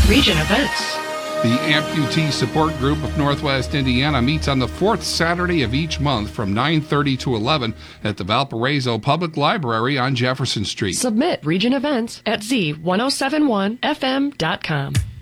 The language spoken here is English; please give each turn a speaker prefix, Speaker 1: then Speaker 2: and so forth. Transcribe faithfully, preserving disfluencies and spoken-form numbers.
Speaker 1: Region Events.
Speaker 2: The Amputee Support Group of Northwest Indiana meets on the fourth Saturday of each month from nine thirty to eleven at the Valparaiso Public Library on Jefferson Street.
Speaker 1: Submit Region Events at z ten seventy-one f m dot com.